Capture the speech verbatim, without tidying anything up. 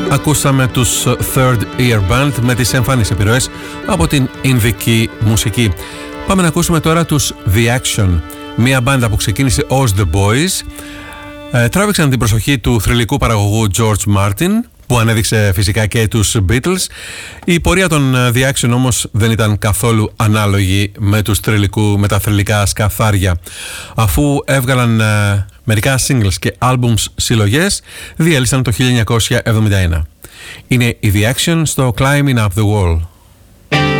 Ακούσαμε τους Third Ear Band με τις εμφανείς επιρροές από την ινδική μουσική. Πάμε να ακούσουμε τώρα τους The Action, μια μπάντα που ξεκίνησε ως The Boys. Ε, τράβηξαν την προσοχή του θρυλικού παραγωγού George Martin, που ανέδειξε φυσικά και τους Beatles. Η πορεία των The Action όμως δεν ήταν καθόλου ανάλογη με, τους θρυλικού, με τα θρυλικά σκαθάρια. Αφού έβγαλαν ε, μερικά singles και albums συλλογές, διέλυσαν το χίλια εννιακόσια εβδομήντα ένα. Είναι η The Action στο Climbing Up the Wall.